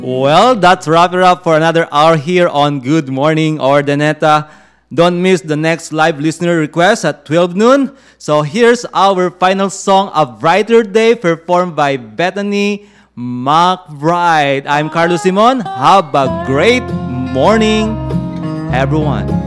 Well, that's wrap it up for another hour here on Good Morning Ordaneta. Don't miss the next live listener request at 12 noon. So here's our final song, A Brighter Day, performed by Bethany McBride. I'm Carlos Simon. Have a great morning, everyone.